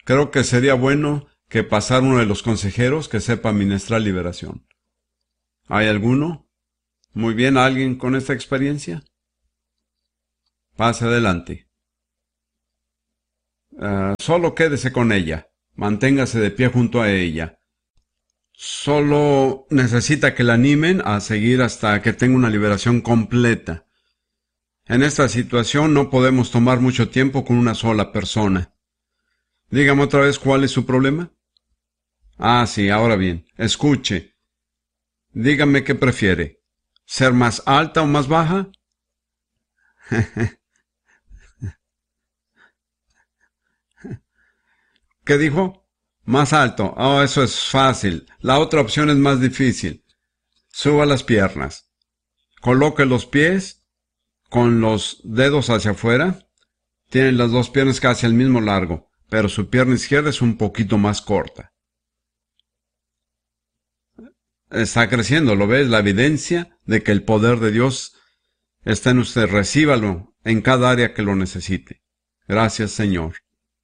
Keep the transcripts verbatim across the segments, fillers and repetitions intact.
Creo que sería bueno que pasara uno de los consejeros que sepa ministrar liberación. ¿Hay alguno? Muy bien, ¿alguien con esta experiencia? Pase adelante. Uh, solo quédese con ella. Manténgase de pie junto a ella. Solo necesita que la animen a seguir hasta que tenga una liberación completa. En esta situación no podemos tomar mucho tiempo con una sola persona. Dígame otra vez cuál es su problema. Ah, sí, ahora bien, escuche. Dígame qué prefiere. ¿Ser más alta o más baja? ¿Qué dijo? Más alto. Oh, eso es fácil. La otra opción es más difícil. Suba las piernas. Coloque los pies con los dedos hacia afuera. Tiene las dos piernas casi al mismo largo, pero su pierna izquierda es un poquito más corta. Está creciendo, ¿lo ves? La evidencia de que el poder de Dios está en usted. Recíbalo en cada área que lo necesite. Gracias, Señor.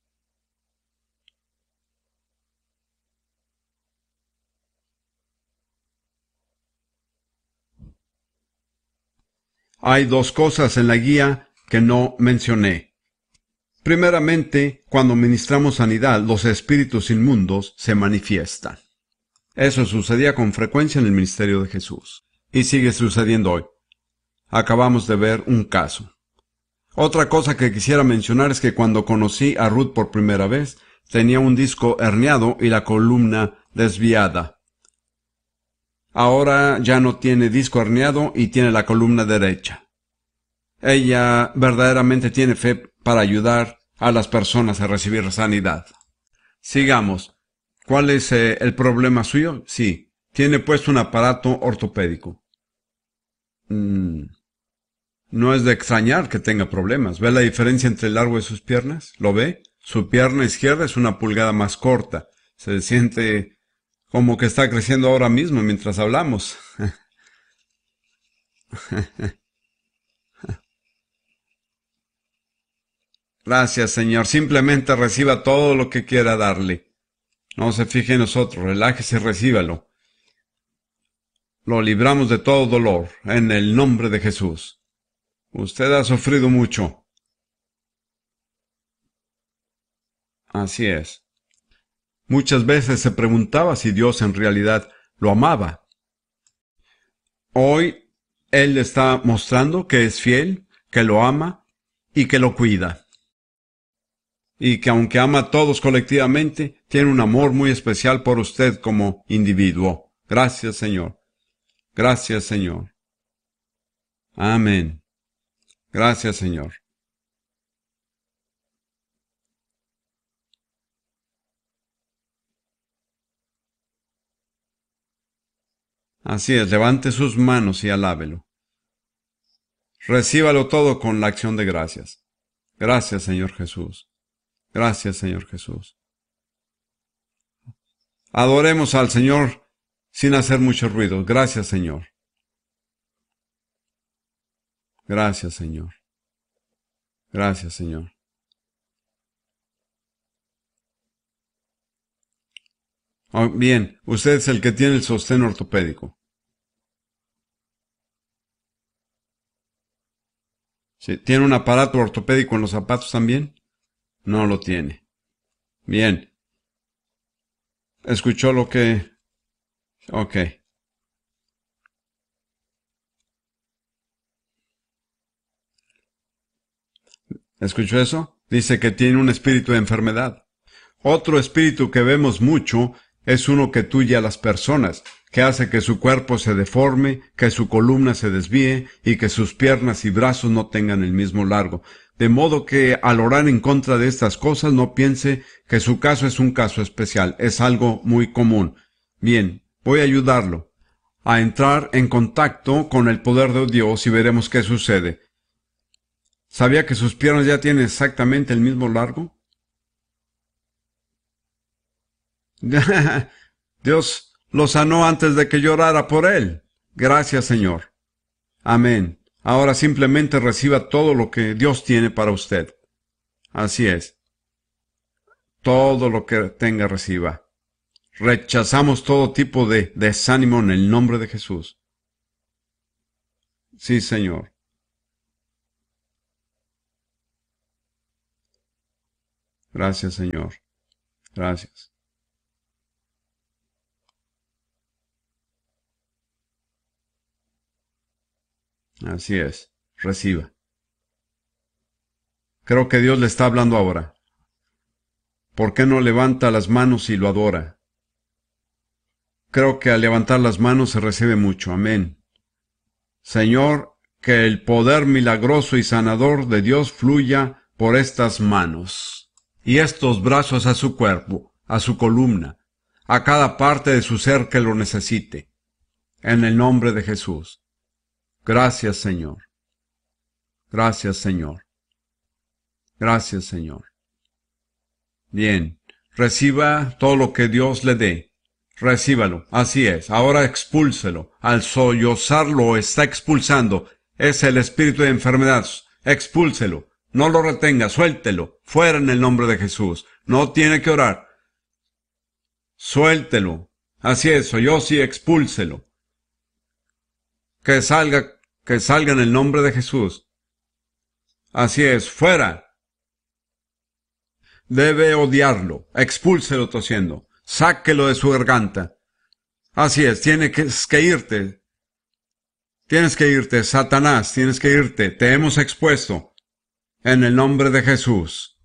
Hay dos cosas en la guía que no mencioné. Primeramente, cuando ministramos sanidad, los espíritus inmundos se manifiestan. Eso sucedía con frecuencia en el ministerio de Jesús. Y sigue sucediendo hoy. Acabamos de ver un caso. Otra cosa que quisiera mencionar es que cuando conocí a Ruth por primera vez, tenía un disco herniado y la columna desviada. Ahora ya no tiene disco herniado y tiene la columna derecha. Ella verdaderamente tiene fe para ayudar a las personas a recibir sanidad. Sigamos. ¿Cuál es eh, el problema suyo? Sí, tiene puesto un aparato ortopédico. Mm, no es de extrañar que tenga problemas. ¿Ve la diferencia entre el largo de sus piernas? ¿Lo ve? Su pierna izquierda es una pulgada más corta. Se siente como que está creciendo ahora mismo mientras hablamos. Gracias, Señor. Simplemente reciba todo lo que quiera darle. No se fije en nosotros, relájese y recíbalo. Lo libramos de todo dolor, en el nombre de Jesús. Usted ha sufrido mucho. Así es. Muchas veces se preguntaba si Dios en realidad lo amaba. Hoy Él le está mostrando que es fiel, que lo ama y que lo cuida. Y que aunque ama a todos colectivamente, tiene un amor muy especial por usted como individuo. Gracias, Señor. Gracias, Señor. Amén. Gracias, Señor. Así es, levante sus manos y alábelo. Recíbalo todo con la acción de gracias. Gracias, Señor Jesús. Gracias, Señor Jesús. Adoremos al Señor sin hacer mucho ruido. Gracias, Señor. Gracias, Señor. Gracias, Señor. Oh, bien, usted es el que tiene el sostén ortopédico. ¿Sí? ¿Tiene un aparato ortopédico en los zapatos también? No lo tiene. Bien. ¿Escuchó lo que...? Ok. ¿Escuchó eso? Dice que tiene un espíritu de enfermedad. Otro espíritu que vemos mucho es uno que tuye a las personas, que hace que su cuerpo se deforme, que su columna se desvíe y que sus piernas y brazos no tengan el mismo largo. De modo que al orar en contra de estas cosas no piense que su caso es un caso especial, es algo muy común. Bien, voy a ayudarlo a entrar en contacto con el poder de Dios y veremos qué sucede. ¿Sabía que sus piernas ya tienen exactamente el mismo largo? Dios lo sanó antes de que yo orara por él. Gracias, Señor. Amén. Ahora simplemente reciba todo lo que Dios tiene para usted. Así es. Todo lo que tenga reciba. Rechazamos todo tipo de desánimo en el nombre de Jesús. Sí, Señor. Gracias, Señor. Gracias. Así es. Reciba. Creo que Dios le está hablando ahora. ¿Por qué no levanta las manos y lo adora? Creo que al levantar las manos se recibe mucho. Amén. Señor, que el poder milagroso y sanador de Dios fluya por estas manos y estos brazos a su cuerpo, a su columna, a cada parte de su ser que lo necesite. En el nombre de Jesús. Gracias, Señor. Gracias, Señor. Gracias, Señor. Bien, reciba todo lo que Dios le dé. Recíbalo. Así es. Ahora expúlselo. Al sollozarlo está expulsando. Es el espíritu de enfermedad. Expúlselo. No lo retenga. Suéltelo. Fuera en el nombre de Jesús. No tiene que orar. Suéltelo. Así es. Yo sí, expúlselo. Que salga, que salga en el nombre de Jesús. Así es. Fuera. Debe odiarlo. Expúlselo tosiendo. Sáquelo de su garganta. Así es, tienes que, que irte. Tienes que irte, Satanás, tienes que irte. Te hemos expuesto. En el nombre de Jesús.